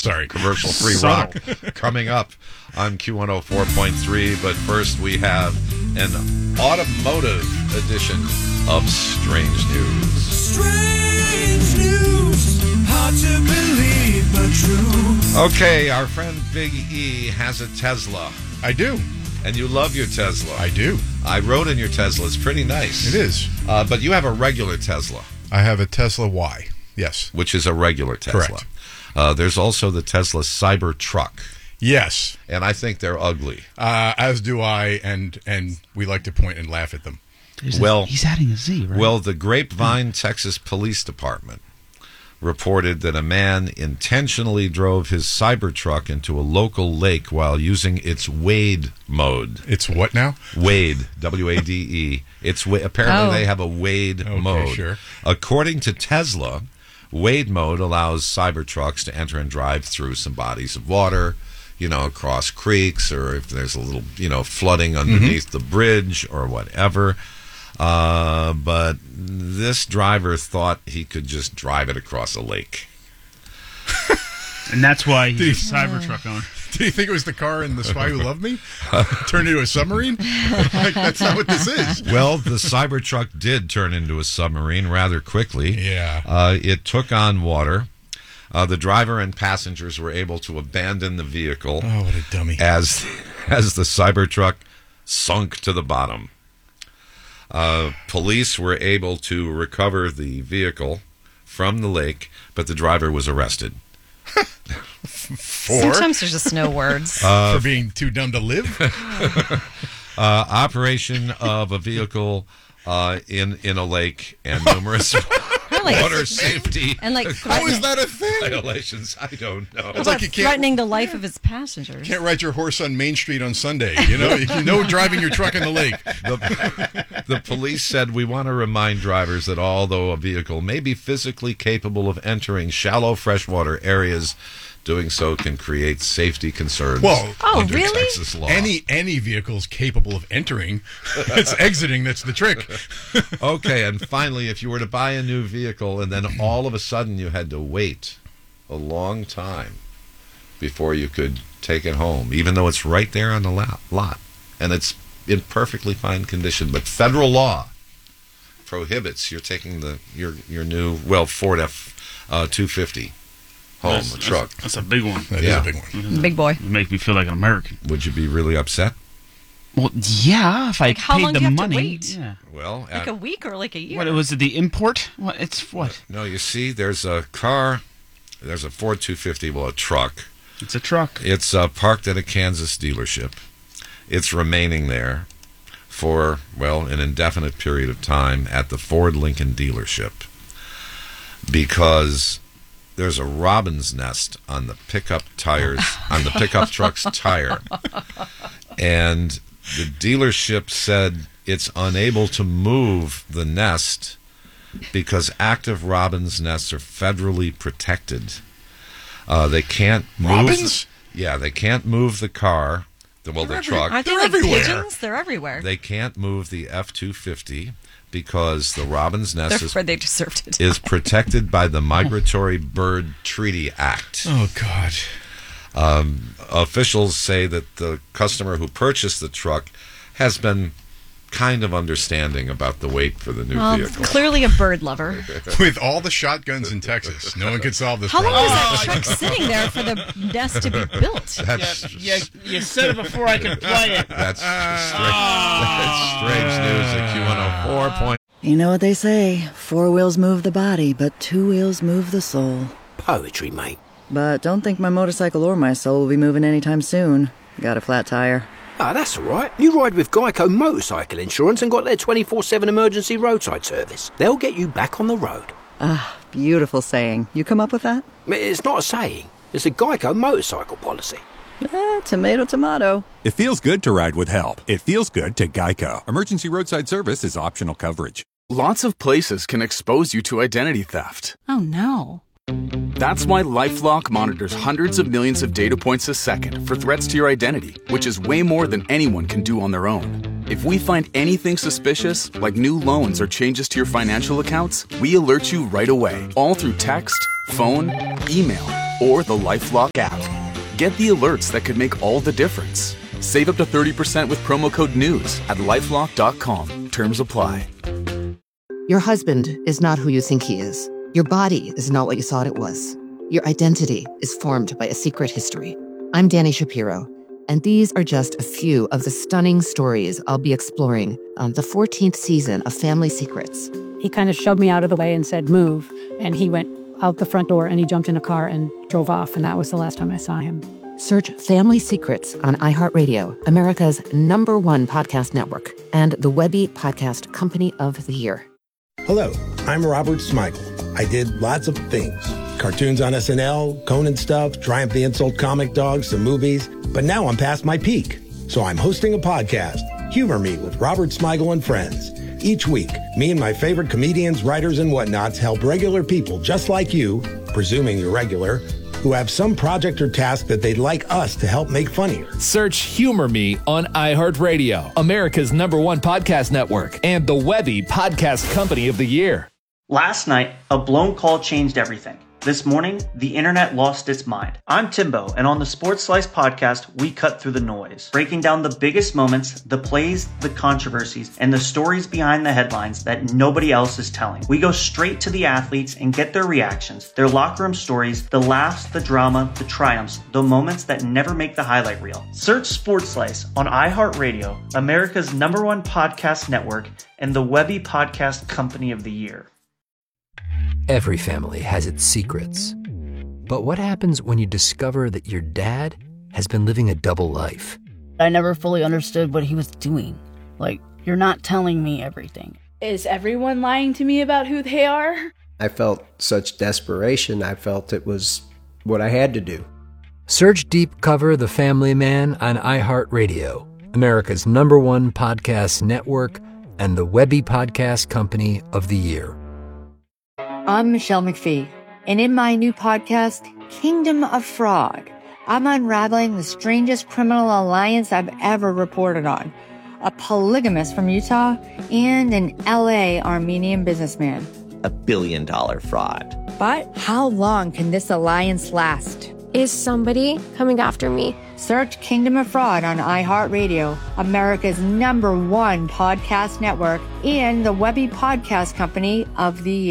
Sorry. Commercial-free rock coming up on Q104.3. But first, we have an automotive edition of Strange News. Strange news, hard to believe but true. Okay, our friend Big E has a Tesla. I do. And you love your Tesla. I do. I rode in your Tesla. It's pretty nice. It is. But you have a regular Tesla. I have a Tesla Y. Yes. Which is a regular Tesla. Correct. There's also the Tesla Cybertruck. Yes. And I think they're ugly. As do I, and we like to point and laugh at them. He's adding a Z, right? Well, the Grapevine, Texas Police Department reported that a man intentionally drove his Cybertruck into a local lake while using its wade mode. It's what now? Wade, W-A-D-E. Apparently they have a wade mode. Sure. According to Tesla, wade mode allows Cybertrucks to enter and drive through some bodies of water, across creeks, or if there's a little, flooding underneath the bridge or whatever. But this driver thought he could just drive it across a lake. And that's why he's a Cybertruck owner. Do you think it was the car in The Spy Who Loved Me? Turned into a submarine? That's not what this is. Well, the Cybertruck did turn into a submarine rather quickly. Yeah. It took on water. The driver and passengers were able to abandon the vehicle. Oh, what a dummy. As the Cybertruck sunk to the bottom. Police were able to recover the vehicle from the lake, but the driver was arrested. Sometimes there's just no words. For being too dumb to live? Operation of a vehicle in a lake and numerous water safety. And how is that a thing? Violations. I don't know. It's like you can't, threatening the life of his passengers. Can't ride your horse on Main Street on Sunday. Driving your truck in the lake. The police said, we want to remind drivers that although a vehicle may be physically capable of entering shallow freshwater areas, doing so can create safety concerns. Well, under really? Texas law. Any vehicle is capable of entering. It's exiting that's the trick. Okay, and finally, if you were to buy a new vehicle and then all of a sudden you had to wait a long time before you could take it home, even though it's right there on the lot, and it's in perfectly fine condition, but federal law prohibits you're taking your new Ford F-250 home, a truck. That's a big one. That is a big one. Big boy. It make me feel like an American. Would you be really upset? Well, yeah, if I how paid long the do you have money. to wait? Yeah. Well, Like a week or like a year? What was it? The import? What? It's what? No, you see, there's a car. There's a Ford 250, a truck. It's a truck. It's parked at a Kansas dealership. It's remaining there for, an indefinite period of time at the Ford Lincoln dealership because there's a robin's nest on the pickup truck's tire. And the dealership said it's unable to move the nest because active robin's nests are federally protected. They can't move. Robins? They can't move the car. The truck. Aren't they They're like everywhere. pigeons? They're everywhere. They can't move the F-250 because the robin's nest they deserved it. is protected by the Migratory Bird Treaty Act. Oh, God. Officials say that the customer who purchased the truck has been kind of understanding about the wait for the new vehicle. Clearly a bird lover. With all the shotguns in Texas, no one could solve this How long problem. was that truck sitting there for the nest to be built? You said it before I could play it. That's strange news at Q104. You know what they say, 4 wheels move the body, but 2 wheels move the soul. Poetry, mate. But don't think my motorcycle or my soul will be moving anytime soon. Got a flat tire. Ah, that's all right. You ride with Geico Motorcycle Insurance and got their 24/7 emergency roadside service. They'll get you back on the road. Ah, beautiful saying. You come up with that? It's not a saying. It's a Geico motorcycle policy. Tomato, tomato. It feels good to ride with help. It feels good to Geico. Emergency roadside service is optional coverage. Lots of places can expose you to identity theft. Oh, no. That's why LifeLock monitors hundreds of millions of data points a second for threats to your identity, which is way more than anyone can do on their own. If we find anything suspicious, like new loans or changes to your financial accounts, we alert you right away, all through text, phone, email, or the LifeLock app. Get the alerts that could make all the difference. Save up to 30% with promo code NEWS at LifeLock.com. Terms apply. Your husband is not who you think he is. Your body is not what you thought it was. Your identity is formed by a secret history. I'm Danny Shapiro, and these are just a few of the stunning stories I'll be exploring on the 14th season of Family Secrets. He kind of shoved me out of the way and said, move. And he went out the front door and he jumped in a car and drove off. And that was the last time I saw him. Search Family Secrets on iHeartRadio, America's #1 podcast network, and the Webby Podcast Company of the Year. Hello, I'm Robert Smigel. I did lots of things. Cartoons on SNL, Conan stuff, Triumph the Insult comic dogs, some movies. But now I'm past my peak. So I'm hosting a podcast, Humor Me with Robert Smigel and Friends. Each week, me and my favorite comedians, writers, and whatnots help regular people just like you, presuming you're regular, who have some project or task that they'd like us to help make funnier. Search Humor Me on iHeartRadio, America's #1 podcast network, and the Webby Podcast Company of the Year. Last night, a blown call changed everything. This morning, the internet lost its mind. I'm Timbo, and on the Sports Slice podcast, we cut through the noise, breaking down the biggest moments, the plays, the controversies, and the stories behind the headlines that nobody else is telling. We go straight to the athletes and get their reactions, their locker room stories, the laughs, the drama, the triumphs, the moments that never make the highlight reel. Search Sports Slice on iHeartRadio, America's #1 podcast network, and the Webby Podcast Company of the Year. Every family has its secrets. But what happens when you discover that your dad has been living a double life? I never fully understood what he was doing. Like, you're not telling me everything. Is everyone lying to me about who they are? I felt such desperation. I felt it was what I had to do. Search Deep Cover The Family Man on iHeartRadio, America's #1 podcast network, and the Webby Podcast Company of the Year. I'm Michelle McPhee, and in my new podcast, Kingdom of Fraud, I'm unraveling the strangest criminal alliance I've ever reported on. A polygamist from Utah and an LA Armenian businessman. $1 billion fraud. But how long can this alliance last? Is somebody coming after me? Search Kingdom of Fraud on iHeartRadio, America's #1 podcast network, and the Webby Podcast Company of the Year.